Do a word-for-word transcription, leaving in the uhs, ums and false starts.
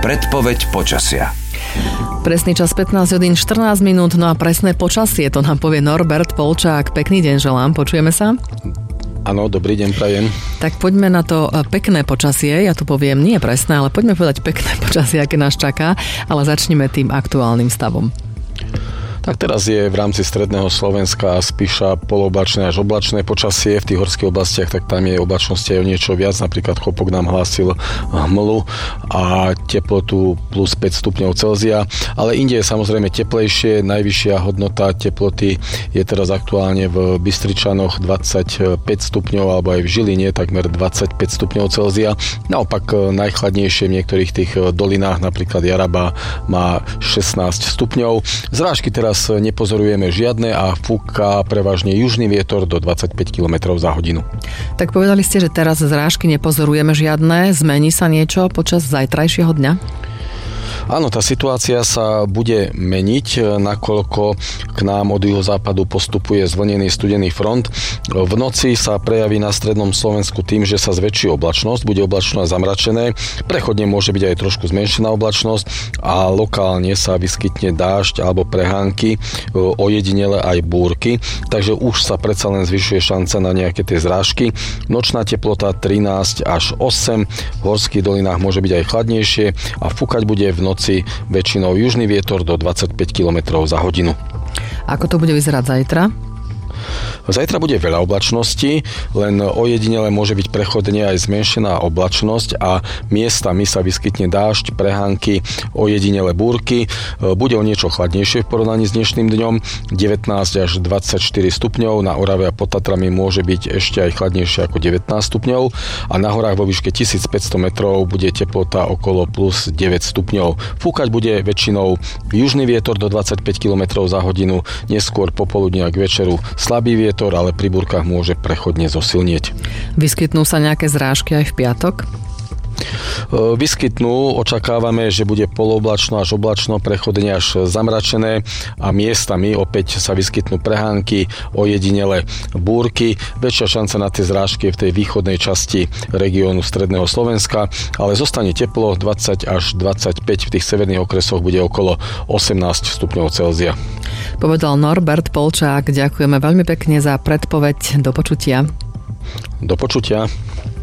Predpoveď počasia. Presný čas pätnásť hodín štrnásť minút, no a presné počasie, to nám povie Norbert Polčák. Pekný deň želám, počujeme sa? Áno, dobrý deň prajem. Tak poďme na to pekné počasie, ja tu poviem nie presné, ale poďme povedať pekné počasie, aké nás čaká, ale začneme tým aktuálnym stavom. Tak teraz je v rámci stredného Slovenska a Spiša polooblačné až oblačné počasie. V tých horských oblastiach tak tam je oblačnosti aj o niečo viac. Napríklad Chopok nám hlásil hmlu a teplotu plus päť stupňov Celzia. Ale inde je samozrejme teplejšie. Najvyššia hodnota teploty je teraz aktuálne v Bystričanoch dvadsaťpäť stupňov alebo aj v Žiline takmer dvadsaťpäť stupňov Celzia. Naopak najchladnejšie v niektorých tých dolinách, napríklad Jaraba má šestnásť stupňov. Zrážky teraz nepozorujeme žiadne a fúka prevažne južný vietor do dvadsaťpäť kilometrov za hodinu. Tak povedali ste, že teraz zrážky nepozorujeme žiadne. Zmení sa niečo počas zajtrajšieho dňa? Áno, tá situácia sa bude meniť, nakoľko k nám od juhozápadu postupuje zvlnený studený front. V noci sa prejaví na strednom Slovensku tým, že sa zväčší oblačnosť, bude oblačno a zamračené. Prechodne môže byť aj trošku zmenšená oblačnosť a lokálne sa vyskytne dážď alebo prehánky, ojedinele aj búrky, takže už sa predsa len zvyšuje šanca na nejaké tie zrážky. Nočná teplota trinásť až osem, v horských dolinách môže byť aj chladnejšie a fúkať bude v noci väčšinou južný vietor do dvadsaťpäť kilometrov za hodinu. Ako to bude vyzerať zajtra? Zajtra bude veľa oblačností, len ojedinele môže byť prechodne aj zmenšená oblačnosť a miestami sa vyskytne dážď, prehánky, ojedinele búrky. Bude o niečo chladnejšie v porovnaní s dnešným dňom, devätnásť až dvadsaťštyri stupňov, na Orave a pod Tatrami môže byť ešte aj chladnejšie ako devätnásť stupňov a na horách vo výške tisícpäťsto metrov bude teplota okolo plus deväť stupňov. Fúkať bude väčšinou južný vietor do dvadsaťpäť kilometrov za hodinu, neskôr popoludne a k večeru slabý vietor, ale pri búrkach môže prechodne zosilnieť. Vyskytnú sa nejaké zrážky aj v piatok? Vyskytnú, očakávame, že bude polooblačno až oblačno, prechodne až zamračené a miestami opäť sa vyskytnú prehánky, ojedinele búrky. Väčšia šanca na tie zrážky v tej východnej časti regiónu stredného Slovenska, ale zostane teplo dvadsať až dvadsaťpäť, v tých severných okresoch bude okolo osemnásť stupňov Celzia. Povedal Norbert Polčák, ďakujeme veľmi pekne za predpoveď, do počutia. Do počutia.